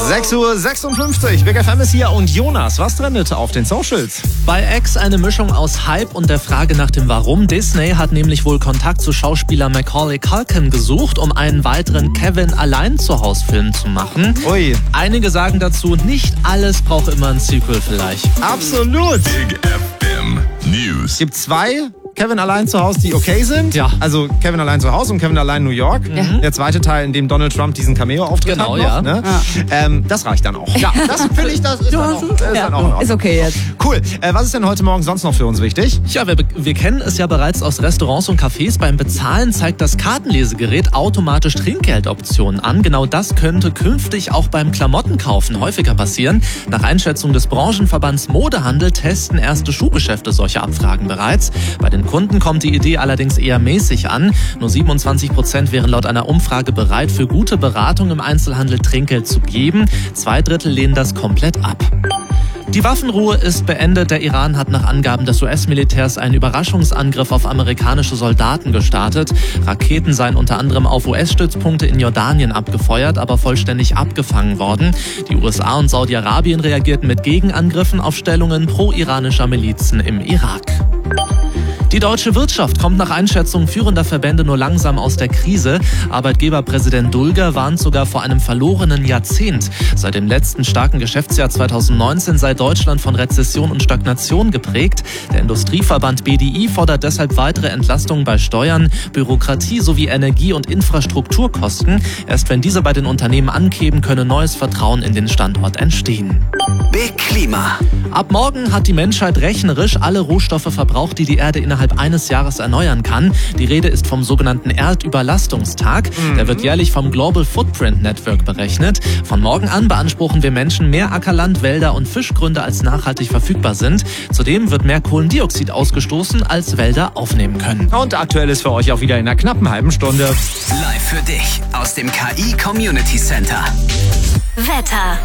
6:56 Uhr, Big FM ist hier und Jonas, was trendet auf den Socials? Bei X eine Mischung aus Hype und der Frage nach dem Warum. Disney hat nämlich wohl Kontakt zu Schauspieler Macaulay Culkin gesucht, um einen weiteren Kevin-Allein-zu-Haus-Film zu machen. Ui. Einige sagen dazu, nicht alles braucht immer ein Sequel vielleicht. Absolut. Big FM News. Es gibt zwei Kevin allein zu Hause, die okay sind. Ja. Also Kevin allein zu Hause und Kevin allein New York. Mhm. Der zweite Teil, in dem Donald Trump diesen Cameo-Auftritt Genau, hat. ja. Noch, ne? Das reicht dann auch. Ja, das finde ich, das ist dann auch in Ordnung. Ist okay jetzt. Cool. Was ist denn heute Morgen sonst noch für uns wichtig? Ja, wir kennen es ja bereits aus Restaurants und Cafés. Beim Bezahlen zeigt das Kartenlesegerät automatisch Trinkgeldoptionen an. Genau das könnte künftig auch beim Klamottenkaufen häufiger passieren. Nach Einschätzung des Branchenverbands Modehandel testen erste Schuhgeschäfte solche Abfragen bereits. Bei den Kunden kommt die Idee allerdings eher mäßig an. Nur 27% wären laut einer Umfrage bereit, für gute Beratung im Einzelhandel Trinkgeld zu geben. 2/3 lehnen das komplett ab. Die Waffenruhe ist beendet. Der Iran hat nach Angaben des US-Militärs einen Überraschungsangriff auf amerikanische Soldaten gestartet. Raketen seien unter anderem auf US-Stützpunkte in Jordanien abgefeuert, aber vollständig abgefangen worden. Die USA und Saudi-Arabien reagierten mit Gegenangriffen auf Stellungen pro-iranischer Milizen im Irak. Die deutsche Wirtschaft kommt nach Einschätzung führender Verbände nur langsam aus der Krise. Arbeitgeberpräsident Dulger warnt sogar vor einem verlorenen Jahrzehnt. Seit dem letzten starken Geschäftsjahr 2019 sei Deutschland von Rezession und Stagnation geprägt. Der Industrieverband BDI fordert deshalb weitere Entlastungen bei Steuern, Bürokratie sowie Energie- und Infrastrukturkosten. Erst wenn diese bei den Unternehmen ankämen, könne neues Vertrauen in den Standort entstehen. Big Klima. Ab morgen hat die Menschheit rechnerisch alle Rohstoffe verbraucht, die die Erde innerhalb eines Jahres erneuern kann. Die Rede ist vom sogenannten Erdüberlastungstag. Der wird jährlich vom Global Footprint Network berechnet. Von morgen an beanspruchen wir Menschen mehr Ackerland, Wälder und Fischgründe, als nachhaltig verfügbar sind. Zudem wird mehr Kohlendioxid ausgestoßen, als Wälder aufnehmen können. Und aktuell ist für euch auch wieder in einer knappen halben Stunde. Live für dich aus dem KI Community Center. Wetter.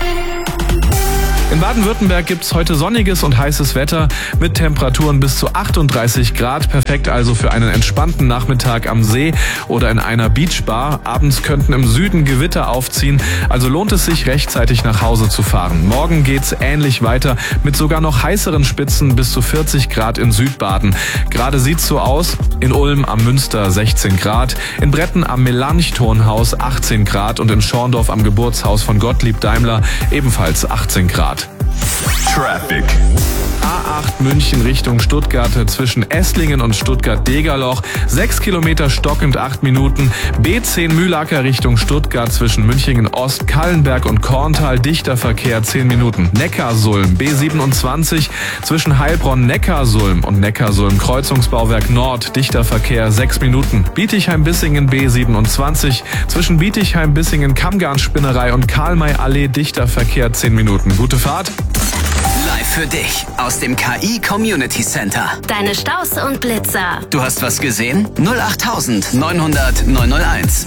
In Baden-Württemberg gibt es heute sonniges und heißes Wetter mit Temperaturen bis zu 38 Grad. Perfekt also für einen entspannten Nachmittag am See oder in einer Beachbar. Abends könnten im Süden Gewitter aufziehen, also lohnt es sich, rechtzeitig nach Hause zu fahren. Morgen geht's ähnlich weiter mit sogar noch heißeren Spitzen bis zu 40 Grad in Südbaden. Gerade sieht's so aus. In Ulm am Münster 16 Grad, in Bretten am Melanchthonhaus 18 Grad und in Schorndorf am Geburtshaus von Gottlieb Daimler ebenfalls 18 Grad. Traffic. A8 München Richtung Stuttgart zwischen Esslingen und Stuttgart-Degerloch. 6 Kilometer stockend 8 Minuten. B10 Mühlacker Richtung Stuttgart zwischen Münchingen Ost, Kallenberg und Korntal. Dichter Verkehr 10 Minuten. Neckarsulm B27 zwischen Heilbronn-Neckarsulm und Neckarsulm-Kreuzungsbauwerk Nord. Dichter Verkehr 6 Minuten. Bietigheim-Bissingen B27 zwischen Bietigheim-Bissingen-Kammgarnspinnerei und Karl-May-Allee. Dichter Verkehr 10 Minuten. Gute Fahrt. Live für dich aus dem KI Community Center. Deine Staus und Blitzer. Du hast was gesehen? 08900 901.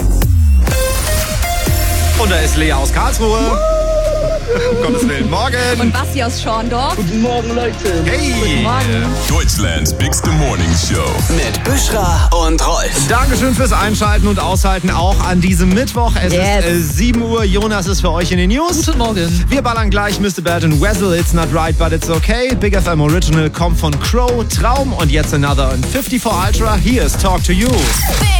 Und da ist Lea aus Karlsruhe. Um Gottes Willen. Morgen. Und Basti aus Schorndorf. Guten Morgen, Leute. Hey. Guten Morgen. Deutschlands Bigste Morning Show. Mit Büschra und Rolf. Dankeschön fürs Einschalten und Aushalten auch an diesem Mittwoch. Es ist 7 Uhr. Jonas ist für euch in den News. Guten Morgen. Wir ballern gleich Mr. Bad and Wessel. It's not right, but it's okay. Big FM Original kommt von Crow, Traum und jetzt Another und 54 Ultra. Hier ist Talk to You.